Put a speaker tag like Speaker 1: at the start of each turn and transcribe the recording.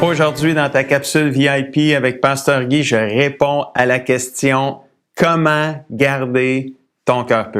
Speaker 1: Aujourd'hui, dans ta capsule VIP avec Pasteur Guy, je réponds à la question « Comment garder ton cœur pur? »